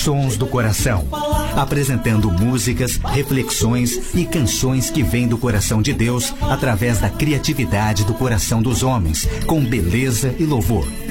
Sons do Coração, apresentando músicas, reflexões e canções que vêm do coração de Deus através da criatividade do coração dos homens, com beleza e louvor.